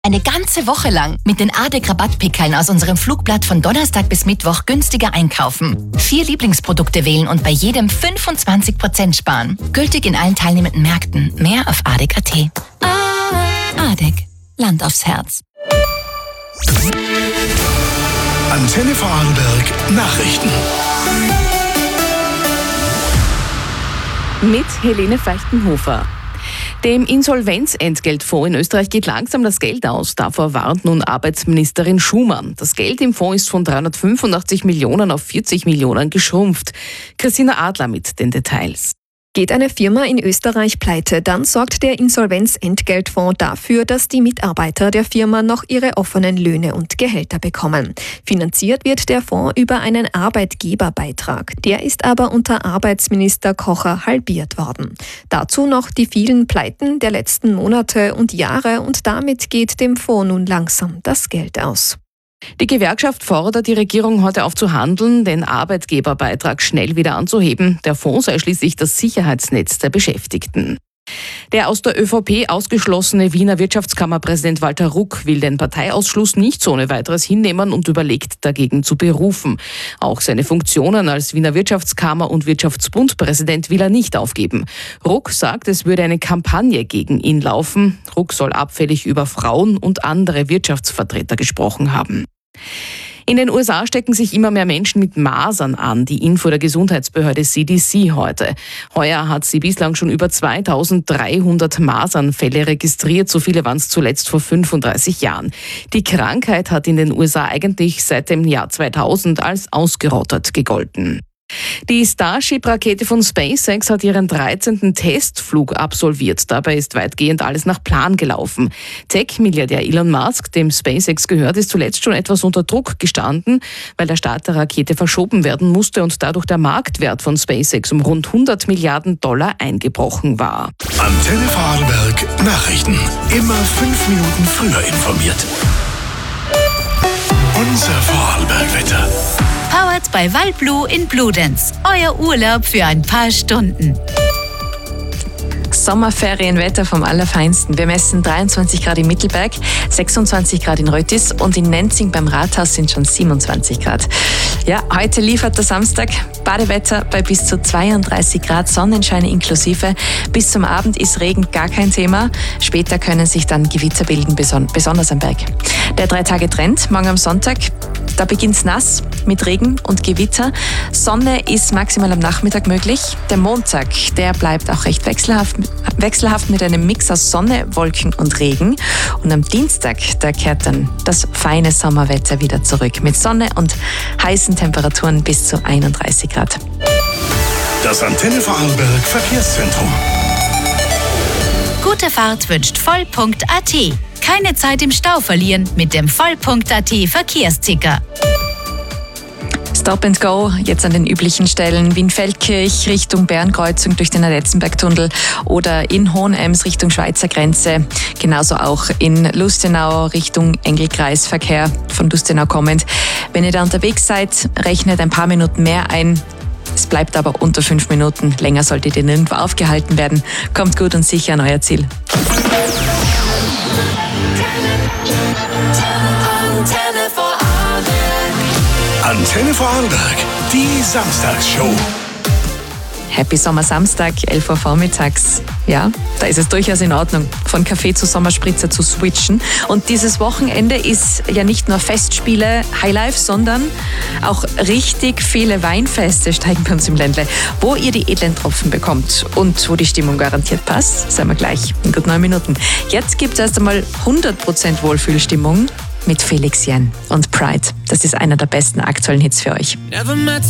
Eine ganze Woche lang mit den ADEC-Rabattpickeln aus unserem Flugblatt von Donnerstag bis Mittwoch günstiger einkaufen. 4 Lieblingsprodukte wählen und bei jedem 25% sparen. Gültig in allen teilnehmenden Märkten. Mehr auf adec.at. ADEC. Land aufs Herz. Antenne Vorarlberg Nachrichten. Mit Helene Feichtenhofer. Dem Insolvenzentgeltfonds in Österreich geht langsam das Geld aus. Davor warnt nun Arbeitsministerin Schumann. Das Geld im Fonds ist von 385 Millionen auf 40 Millionen geschrumpft. Christina Adler mit den Details. Geht eine Firma in Österreich pleite, dann sorgt der Insolvenzentgeltfonds dafür, dass die Mitarbeiter der Firma noch ihre offenen Löhne und Gehälter bekommen. Finanziert wird der Fonds über einen Arbeitgeberbeitrag. Der ist aber unter Arbeitsminister Kocher halbiert worden. Dazu noch die vielen Pleiten der letzten Monate und Jahre und damit geht dem Fonds nun langsam das Geld aus. Die Gewerkschaft fordert die Regierung heute auf zu handeln, den Arbeitgeberbeitrag schnell wieder anzuheben. Der Fonds sei schließlich das Sicherheitsnetz der Beschäftigten. Der aus der ÖVP ausgeschlossene Wiener Wirtschaftskammerpräsident Walter Ruck will den Parteiausschluss nicht so ohne weiteres hinnehmen und überlegt, dagegen zu berufen. Auch seine Funktionen als Wiener Wirtschaftskammer- und Wirtschaftsbundpräsident will er nicht aufgeben. Ruck sagt, es würde eine Kampagne gegen ihn laufen. Ruck soll abfällig über Frauen und andere Wirtschaftsvertreter gesprochen haben. In den USA stecken sich immer mehr Menschen mit Masern an, die Info der Gesundheitsbehörde CDC heute. Heuer hat sie bislang schon über 2300 Masernfälle registriert, so viele waren es zuletzt vor 35 Jahren. Die Krankheit hat in den USA eigentlich seit dem Jahr 2000 als ausgerottet gegolten. Die Starship-Rakete von SpaceX hat ihren 13. Testflug absolviert. Dabei ist weitgehend alles nach Plan gelaufen. Tech-Milliardär Elon Musk, dem SpaceX gehört, ist zuletzt schon etwas unter Druck gestanden, weil der Start der Rakete verschoben werden musste und dadurch der Marktwert von SpaceX um rund $100 Milliarden eingebrochen war. Antenne Vorarlberg Nachrichten. Immer 5 Minuten früher informiert. Unser Vorarlberg-Wetter. Powered by Waldblue in Bludenz. Euer Urlaub für ein paar Stunden. Sommerferienwetter vom Allerfeinsten. Wir messen 23 Grad im Mittelberg, 26 Grad in Rötis und in Nenzing beim Rathaus sind schon 27 Grad. Ja, heute liefert der Samstag Badewetter bei bis zu 32 Grad, Sonnenschein inklusive. Bis zum Abend ist Regen gar kein Thema. Später können sich dann Gewitter bilden, besonders am Berg. Der 3-Tage-Trend morgen am Sonntag. Da beginnt's nass mit Regen und Gewitter. Sonne ist maximal am Nachmittag möglich. Der Montag, der bleibt auch recht wechselhaft mit einem Mix aus Sonne, Wolken und Regen. Und am Dienstag, da kehrt dann das feine Sommerwetter wieder zurück mit Sonne und heißen Temperaturen bis zu 31 Grad. Das Antenne Vorarlberg Verkehrszentrum. Gute Fahrt wünscht Voll.at. Keine Zeit im Stau verlieren mit dem Voll.at Verkehrsticker. Stop and Go, jetzt an den üblichen Stellen Wien-Feldkirch Richtung Bärenkreuzung durch den Aletzenbergtunnel oder in Hohenems Richtung Schweizer Grenze. Genauso auch in Lustenau Richtung Engelkreis Verkehr von Lustenau kommend. Wenn ihr da unterwegs seid, rechnet ein paar Minuten mehr ein. Es bleibt aber unter 5 Minuten. Länger solltet ihr nirgendwo aufgehalten werden. Kommt gut und sicher an euer Ziel. Antenne Vorarlberg, die Samstagsshow. Happy Sommer Samstag, 11 Uhr vormittags. Ja, da ist es durchaus in Ordnung, von Kaffee zu Sommerspritzer zu switchen. Und dieses Wochenende ist ja nicht nur Festspiele, Highlife, sondern auch richtig viele Weinfeste steigen bei uns im Ländle, wo ihr die edlen Tropfen bekommt und wo die Stimmung garantiert passt, sagen wir gleich in gut 9 Minuten. Jetzt gibt es erst einmal 100% Wohlfühlstimmung mit Felix Jen und Pride. Das ist einer der besten aktuellen Hits für euch. Never met